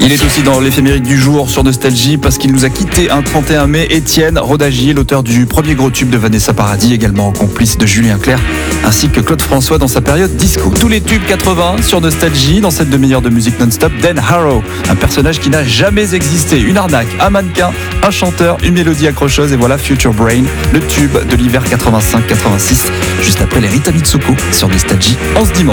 Il est aussi dans l'éphémérique du jour sur Nostalgie parce qu'il nous a quitté un 31 mai. Étienne Rodagier, l'auteur du premier gros tube de Vanessa Paradis, également complice de Julien Clerc, ainsi que Claude François dans sa période disco. Tous les tubes 80 sur Nostalgie, dans cette demi-heure de musique non-stop. Dan Harrow, un personnage qui n'a jamais existé, une arnaque, un mannequin, un chanteur, une mélodie accrocheuse, et voilà Future Brain, le tube de l'hiver 85-86, juste après les Rita Mitsuko sur Nostalgie en ce dimanche.